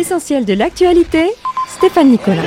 l'essentiel de l'actualité, Stéphane Nicolas.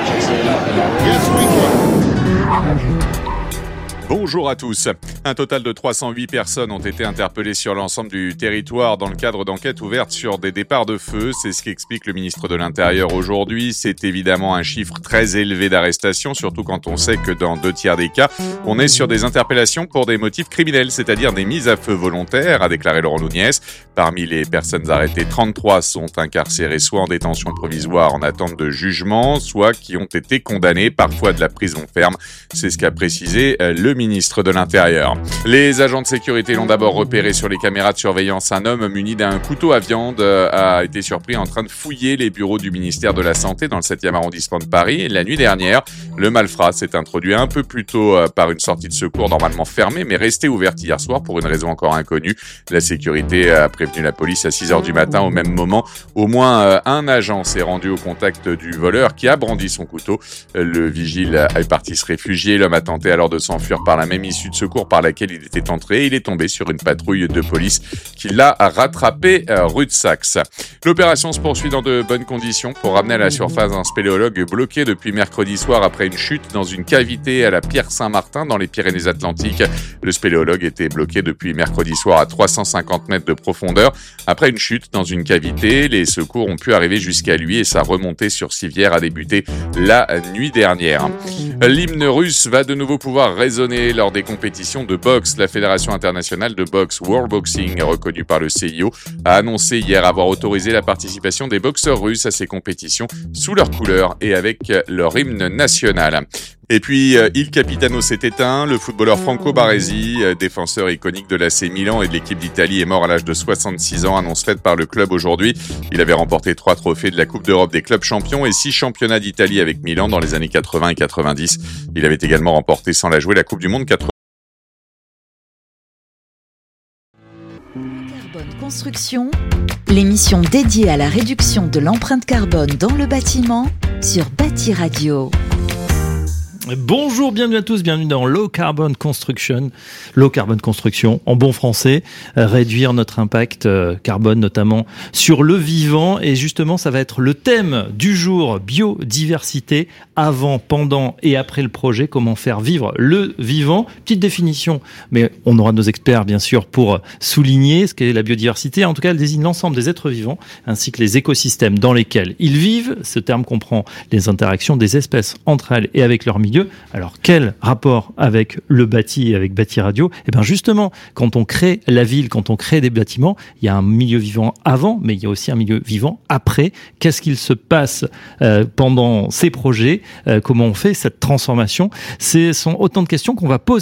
Bonjour à tous. Un total de 308 personnes ont été interpellées sur l'ensemble du territoire dans le cadre d'enquêtes ouvertes sur des départs de feu. C'est ce qu'explique le ministre de l'Intérieur aujourd'hui. C'est évidemment un chiffre très élevé d'arrestations, surtout quand on sait que dans 2/3 des cas, on est sur des interpellations pour des motifs criminels, c'est-à-dire des mises à feu volontaires, a déclaré Laurent Nunez. Parmi les personnes arrêtées, 33 sont incarcérées soit en détention provisoire en attente de jugement, soit qui ont été condamnées, parfois de la prison ferme. C'est ce qu'a précisé le ministre de l'Intérieur. Les agents de sécurité l'ont d'abord repéré sur les caméras de surveillance. Un homme muni d'un couteau à viande a été surpris en train de fouiller les bureaux du ministère de la Santé dans le 7e arrondissement de Paris. La nuit dernière, le malfrat s'est introduit un peu plus tôt par une sortie de secours normalement fermée, mais restée ouverte hier soir pour une raison encore inconnue. La sécurité a prévenu la police à 6h du matin. Au même moment, au moins un agent s'est rendu au contact du voleur qui a brandi son couteau. Le vigile est parti se réfugier. L'homme a tenté alors de s'enfuir par la même issue de secours par laquelle il était entré. Il est tombé sur une patrouille de police qui l'a rattrapé rue de Saxe. L'opération se poursuit dans de bonnes conditions pour ramener à la surface un spéléologue bloqué depuis mercredi soir après une chute dans une cavité à la Pierre Saint-Martin dans les Pyrénées-Atlantiques. Le spéléologue était bloqué depuis mercredi soir à 350 mètres de profondeur. Après une chute dans une cavité, les secours ont pu arriver jusqu'à lui et sa remontée sur civière a débuté la nuit dernière. L'hymne russe va de nouveau pouvoir résonner lors des compétitions de boxe. La Fédération internationale de boxe World Boxing, reconnue par le CIO, a annoncé hier avoir autorisé la participation des boxeurs russes à ces compétitions sous leurs couleurs et avec leur hymne national. Et puis, Il Capitano s'est éteint. Le footballeur Franco Baresi, défenseur iconique de l'AC Milan et de l'équipe d'Italie, est mort à l'âge de 66 ans, annonce faite par le club aujourd'hui. Il avait remporté 3 trophées de la Coupe d'Europe des clubs champions et 6 championnats d'Italie avec Milan dans les années 80 et 90. Il avait également remporté sans la jouer la Coupe du Monde 80. Carbone Construction, l'émission dédiée à la réduction de l'empreinte carbone dans le bâtiment sur Bâti Radio. Bonjour, bienvenue à tous, bienvenue dans Low Carbon Construction. Low Carbon Construction, en bon français, réduire notre impact carbone notamment sur le vivant. Et justement, ça va être le thème du jour, biodiversité, avant, pendant et après le projet, comment faire vivre le vivant. Petite définition, mais on aura nos experts bien sûr pour souligner ce qu'est la biodiversité. En tout cas, elle désigne l'ensemble des êtres vivants ainsi que les écosystèmes dans lesquels ils vivent. Ce terme comprend les interactions des espèces entre elles et avec leur milieu. Alors, quel rapport avec le bâti et avec Bâti Radio ? Eh bien, justement, quand on crée la ville, quand on crée des bâtiments, il y a un milieu vivant avant, mais il y a aussi un milieu vivant après. Qu'est-ce qu'il se passe pendant ces projets ? Comment on fait cette transformation ? Ce sont autant de questions qu'on va poser